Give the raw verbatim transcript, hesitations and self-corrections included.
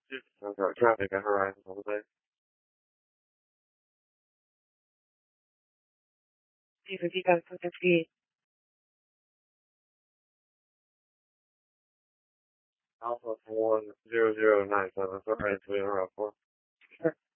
Central traffic at Horizon all day. T fifty-five to fifty-eight. Alpha one zero zero nine seven. Sorry to interrupt.